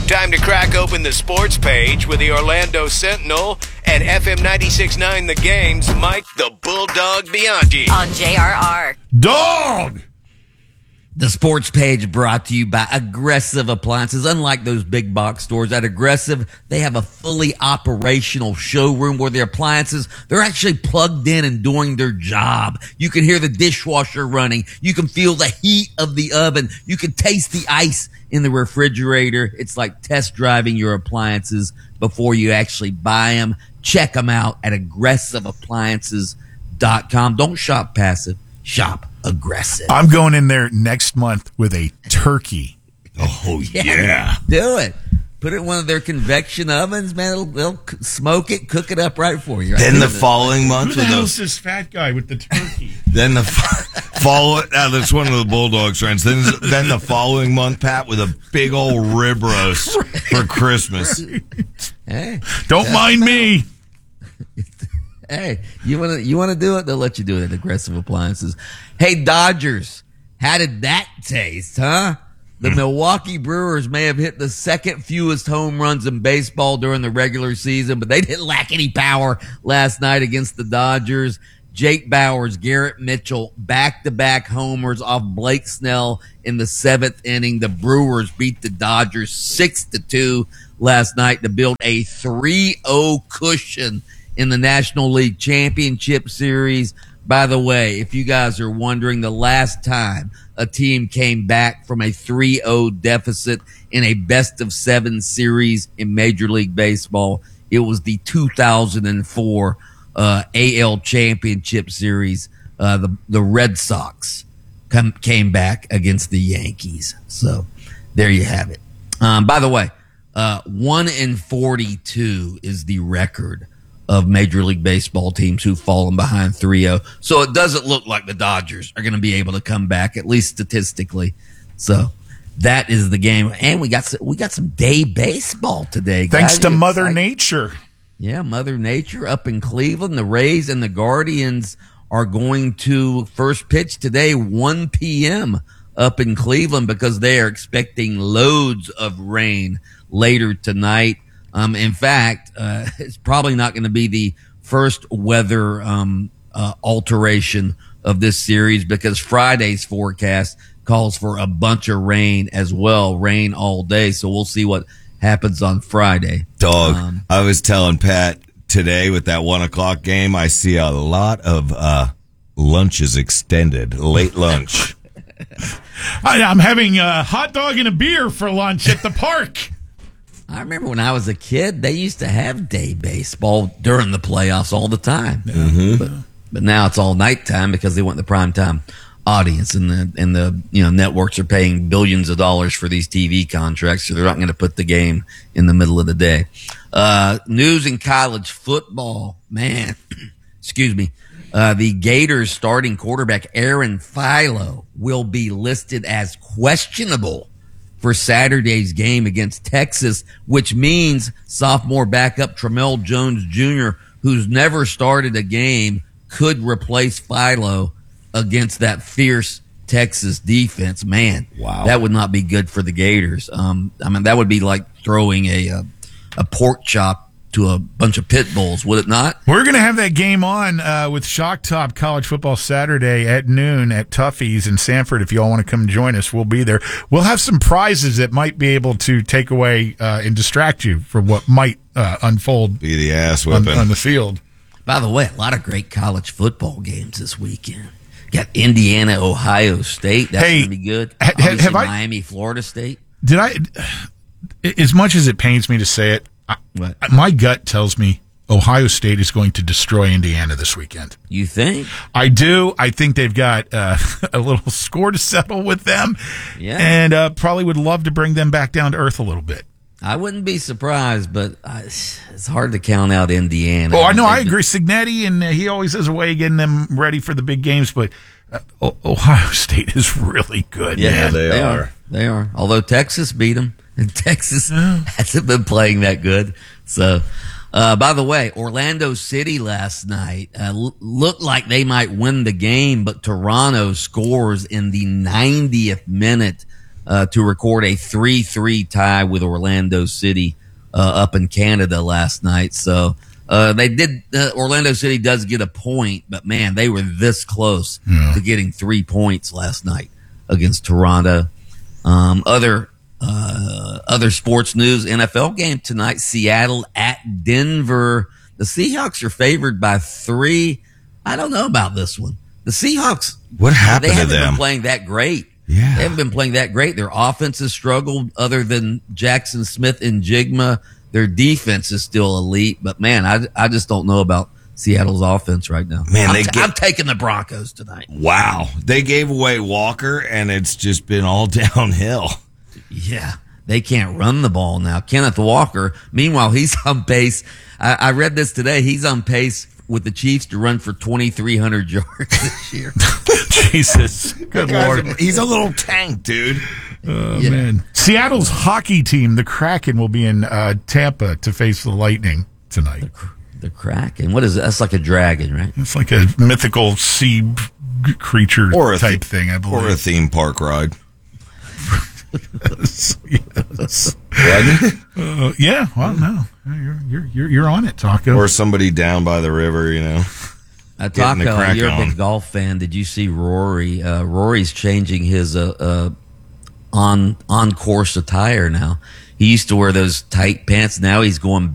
Time to crack open the sports page with the Orlando Sentinel and FM 96.9 The Game's Mike the Bulldog Bianchi. On JRR. Dog! The sports page brought to you by Aggressive Appliances. Unlike those big box stores, at Aggressive, they have a fully operational showroom where their appliances, they're actually plugged in and doing their job. You can hear the dishwasher running. You can feel the heat of the oven. You can taste the ice in the refrigerator. It's like test driving your appliances before you actually buy them. Check them out at aggressiveappliances.com. Don't shop passive. Shop aggressive. I'm going in there next month with a turkey. Oh, yeah. Do it. Put it in one of their convection ovens, man. They'll smoke it, cook it up right for you. Right? Then the following month. Who the hell's this fat guy with the turkey? Then the follow. That's one of the Bulldogs friends. Then the following month, Pat, with a big old rib roast for Christmas. Hey, don't mind me. Hey, you wanna do it? They'll let you do it at Aggressive Appliances. Hey, Dodgers, how did that taste, huh? The Milwaukee Brewers may have hit the second fewest home runs in baseball during the regular season, but they didn't lack any power last night against the Dodgers. Jake Bauers, Garrett Mitchell, back-to-back homers off Blake Snell in the seventh inning. The Brewers beat the Dodgers 6-2 last night to build a 3-0 cushion in the National League Championship Series. By the way, if you guys are wondering, the last time a team came back from a 3-0 deficit in a best-of-7 series in Major League Baseball, it was the 2004 AL Championship Series. The Red Sox came back against the Yankees. So there you have it. By the way, 1-42 is the record of Major League Baseball teams who've fallen behind 3-0. So it doesn't look like the Dodgers are going to be able to come back, at least statistically. So that is the game. And we got some day baseball today, guys. Thanks to Mother Nature. Yeah, Mother Nature up in Cleveland. The Rays and the Guardians are going to first pitch today, 1 p.m. up in Cleveland, because they are expecting loads of rain later tonight. In fact, it's probably not going to be the first weather alteration of this series, because Friday's forecast calls for a bunch of rain as well, rain all day. So we'll see what happens on Friday. Dog, I was telling Pat today with that 1 o'clock game, I see a lot of lunches extended, late lunch. I'm having a hot dog and a beer for lunch at the park. I remember when I was a kid, they used to have day baseball during the playoffs all the time. Mm-hmm. But now it's all nighttime because they want the primetime audience, and the networks are paying billions of dollars for these TV contracts, so they're not going to put the game in the middle of the day. News in college football, man. Excuse me. The Gators starting quarterback Aaron Philo will be listed as questionable for Saturday's game against Texas, which means sophomore backup Tramel Jones Jr., who's never started a game, could replace Philo against that fierce Texas defense. Man, wow, that would not be good for the Gators. That would be like throwing a pork chop to a bunch of pit bulls, would it not? We're going to have that game on with Shock Top College Football Saturday at noon at Tuffy's in Sanford. If you all want to come join us, we'll be there. We'll have some prizes that might be able to take away and distract you from what might unfold. Be the ass whipping on the field. By the way, a lot of great college football games this weekend. Got Indiana, Ohio State. That's going to be good. Obviously, Miami, Florida State. Did I? As much as it pains me to say it, my gut tells me Ohio State is going to destroy Indiana this weekend. You think? I do. I think they've got a little score to settle with them, and probably would love to bring them back down to earth a little bit. I wouldn't be surprised, but it's hard to count out Indiana. Oh, I know. I agree. Signetti, and he always has a way of getting them ready for the big games, but Ohio State is really good. Yeah, man. They are. They are. Although Texas beat them, and Texas hasn't been playing that good. So, by the way, Orlando City last night looked like they might win the game, but Toronto scores in the 90th minute to record a 3-3 tie with Orlando City up in Canada last night. So they did. Orlando City does get a point, but man, they were this close to getting 3 points last night against Toronto. Other sports news: NFL game tonight. Seattle at Denver. The Seahawks are favored by 3. I don't know about this one. The Seahawks. What happened they to them? haven't been playing that great. Yeah. They haven't been playing that great. Their offense has struggled other than Jackson Smith and Jigma. Their defense is still elite, but man, I just don't know about Seattle's offense right now. Man, I'm taking the Broncos tonight. Wow. They gave away Walker, and it's just been all downhill. Yeah, they can't run the ball now. Kenneth Walker, meanwhile, he's on pace. I read this today. He's on pace with the Chiefs to run for 2,300 yards this year. Jesus. Good Lord. He's a little tank, dude. Oh, man. Seattle's hockey team, the Kraken, will be in Tampa to face the Lightning tonight. The Kraken? What is that? That's like a dragon, right? It's like a mythical sea creature type thing, I believe. Or a theme park ride. Yes. Yeah, well, no. You're on it, Taco. Or somebody down by the river, you know. Taco, you're a big golf fan. Did you see Rory? Rory's changing his on-course attire now. He used to wear those tight pants. Now he's going